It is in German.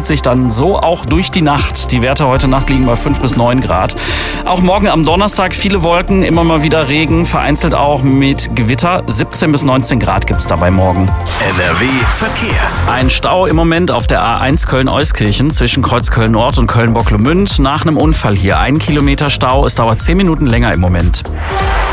zieht sich dann so auch durch die Nacht. Die Werte heute Nacht liegen bei 5 bis 9 Grad. Auch morgen am Donnerstag viele Wolken, immer mal wieder Regen, vereinzelt auch mit Gewitter. 17 bis 19 Grad gibt's dabei morgen. NRW Verkehr. Ein Stau im Moment auf der A1 Köln-Euskirchen zwischen Kreuzköln Nord und Köln-Bocklemünd. Nach einem Unfall hier 1 Kilometer Stau. Es dauert 10 Minuten länger im Moment.